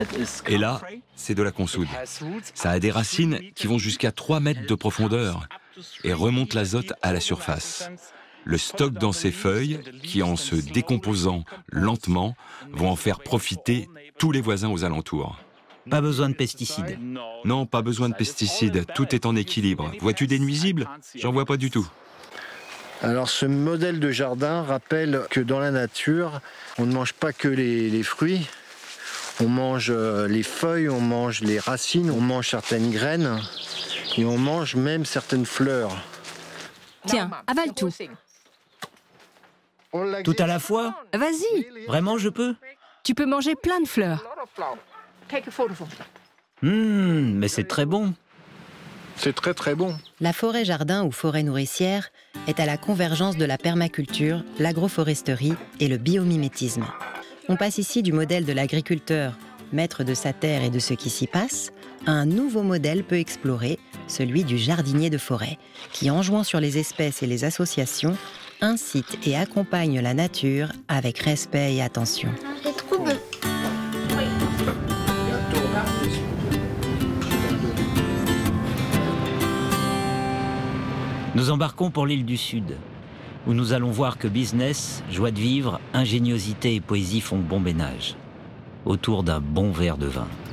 Et là, c'est de la consoude. Ça a des racines qui vont jusqu'à 3 mètres de profondeur et remontent l'azote à la surface. Le stock dans ces feuilles, qui en se décomposant lentement, vont en faire profiter tous les voisins aux alentours. Pas besoin de pesticides. Non, pas besoin de pesticides, tout est en équilibre. Vois-tu des nuisibles? J'en vois pas du tout. Alors ce modèle de jardin rappelle que dans la nature, on ne mange pas que les fruits. On mange les feuilles, on mange les racines, on mange certaines graines et on mange même certaines fleurs. Tiens, avale tout. Tout à la fois? Vas-y, Vraiment, je peux? tu peux manger plein de fleurs. Mais c'est très bon. C'est très très bon. La forêt jardin ou forêt nourricière est à la convergence de la permaculture, l'agroforesterie et le biomimétisme. On passe ici du modèle de l'agriculteur, maître de sa terre et de ce qui s'y passe, à un nouveau modèle peu exploré, celui du jardinier de forêt, qui, en jouant sur les espèces et les associations, incite et accompagne la nature avec respect et attention. C'est trop bon. Nous embarquons pour l'île du Sud, où nous allons voir que business, joie de vivre, ingéniosité et poésie font bon ménage, autour d'un bon verre de vin.